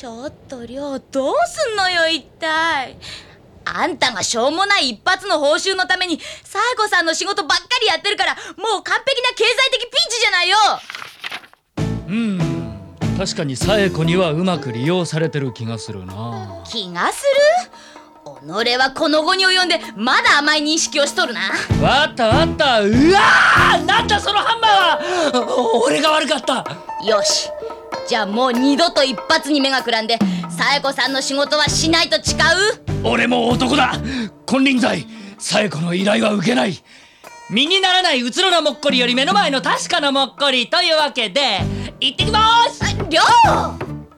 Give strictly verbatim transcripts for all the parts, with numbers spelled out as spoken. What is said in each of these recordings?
ちょっとりょう、どうすんのよ一体。あんたがしょうもない一発の報酬のために冴子さんの仕事ばっかりやってるから、もう完璧な経済的ピンチじゃないよ。 うーん、確かに冴子にはうまく利用されてる気がするな。 気がする？己はこの後に及んでまだ甘い認識をしとるな。 わったわった。うわー、なんだそのハンマーは。俺が悪かった。 よし、じゃあもう二度と一発に目がくらんで冴子さんの仕事はしないと誓う？ 俺も男だ。金輪際冴子の依頼は受けない。身にならないうつろなもっこりより目の前の確かなもっこりというわけで行ってきまーす。 りょう、 ハロー、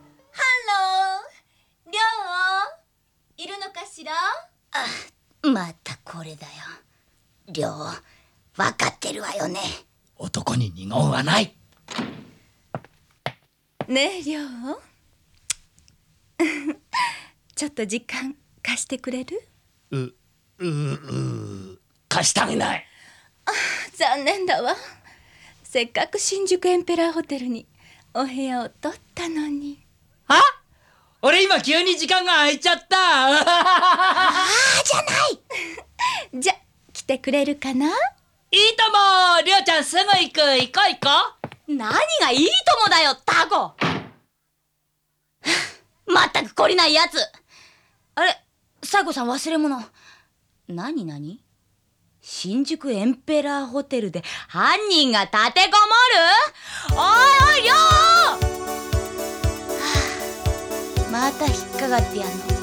りょういるのかしら？ あ、またこれだよ。りょう、わかってるわよね。 男に二言はない。 ねえりょうちょっと時間貸してくれる？ う、う、う、貸してあげない。 あ、残念だわ。せっかく新宿エンペラーホテルにお部屋を取ったのに。 は？俺今急に時間が空いちゃった。ああーじゃないじゃ、来てくれるかな？ いいとも。りょうちゃんすぐ行く。行こう行こ何がいいともだよ、タコ。まったく懲りないやつ。あれ、冴子さん忘れ物。何何？新宿エンペラーホテルで犯人が立てこもる？おいおいりょう、はあ、また引っかかってやんの。